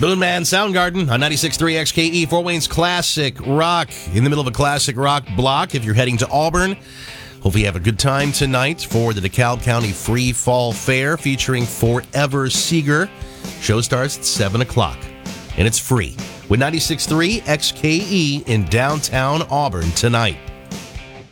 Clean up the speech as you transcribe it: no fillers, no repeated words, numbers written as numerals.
Boone Man Soundgarden on 96.3 XKE, Fort Wayne's classic rock. In the middle of a classic rock block. If you're heading to Auburn, hopefully you have a good time tonight for the DeKalb County Free Fall Fair featuring Forever Seeger. Show starts at 7 o'clock, and it's free with 96.3 XKE in downtown Auburn tonight.